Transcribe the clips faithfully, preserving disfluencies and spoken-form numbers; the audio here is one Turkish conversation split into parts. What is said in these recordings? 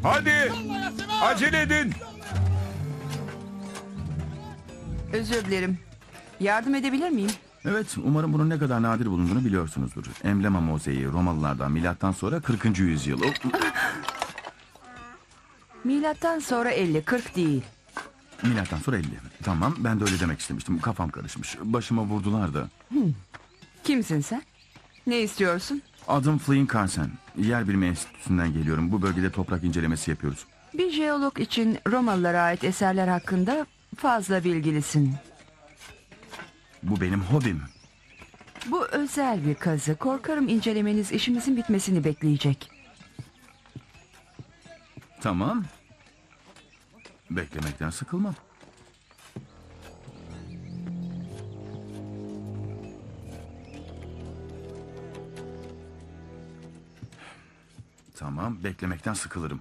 Hadi. Acele edin. Özür dilerim. Yardım edebilir miyim? Evet, umarım bunun ne kadar nadir bulunduğunu biliyorsunuzdur. Emblema mozaiği Romalılardan milattan sonra kırkıncı yüzyıl. O- Milattan sonra elli, kırk değil. Milattan sonra elli. Tamam, ben de öyle demek istemiştim. Kafam karışmış. Başıma vurdular da. Kimsin sen? Ne istiyorsun? Adım Flynn Carson. Yer Bilimi Enstitüsü'nden geliyorum. Bu bölgede toprak incelemesi yapıyoruz. Bir jeolog için Romalılara ait eserler hakkında fazla bilgilisin. Bu benim hobim. Bu özel bir kazı. Korkarım incelemeniz işimizin bitmesini bekleyecek. Tamam. Beklemekten sıkılmam. Tamam, beklemekten sıkılırım.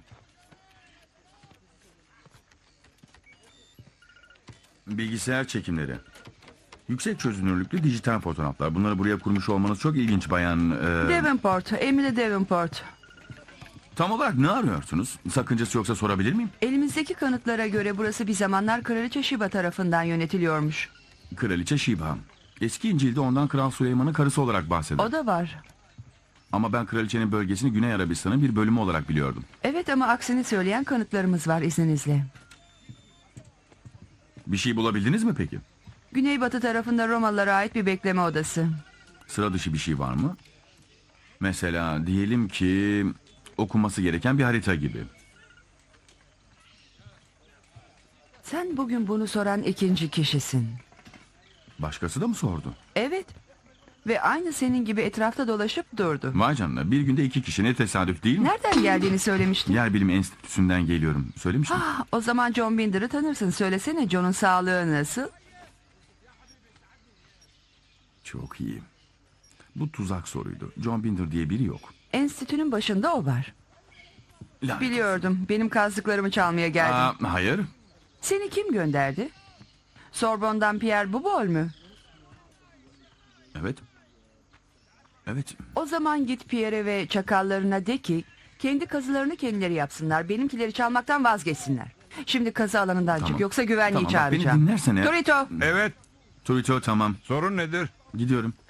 Bilgisayar çekimleri. Yüksek çözünürlüklü dijital fotoğraflar. Bunları buraya kurmuş olmanız çok ilginç bayan. e, Davenport, Emily Davenport. Tam olarak ne arıyorsunuz? Sakıncası yoksa sorabilir miyim? Elimizdeki kanıtlara göre burası bir zamanlar Kraliçe Şiba tarafından yönetiliyormuş. Kraliçe Şiba. Eski İncil'de ondan Kral Süleyman'ın karısı olarak bahseder. O da var. Ama ben kraliçenin bölgesini Güney Arabistan'ın bir bölümü olarak biliyordum. Evet ama aksini söyleyen kanıtlarımız var izninizle. Bir şey bulabildiniz mi peki? Güneybatı tarafında Romalılara ait bir bekleme odası. Sıra dışı bir şey var mı? Mesela diyelim ki okunması gereken bir harita gibi. Sen bugün bunu soran ikinci kişisin. Başkası da mı sordu? Evet. Ve aynı senin gibi etrafta dolaşıp durdu. Vay canına, bir günde iki kişi, ne tesadüf değil mi? Nereden geldiğini söylemiştin. Yer Bilimi Enstitüsü'nden geliyorum. Söylemiştim. Ah, o zaman John Binder'ı tanırsın. Söylesene, John'un sağlığı nasıl? Çok iyi. Bu tuzak soruydu. John Binder diye biri yok. Enstitünün başında o var. Lanet Biliyordum. Benim kazdıklarımı çalmaya olsun. geldin. Aa, hayır. Seni kim gönderdi? Sorbonne'dan Pierre Bouboul mu? Evet. Evet. O zaman git Pierre'e ve çakallarına de ki kendi kazılarını kendileri yapsınlar. Benimkileri çalmaktan vazgeçsinler. Şimdi kazı alanından Tamam. çık, yoksa güvenliği Tamam, bak beni çağıracağım. dinlersene. Dorito. Evet. Turito, tamam. Sorun nedir? Gidiyorum.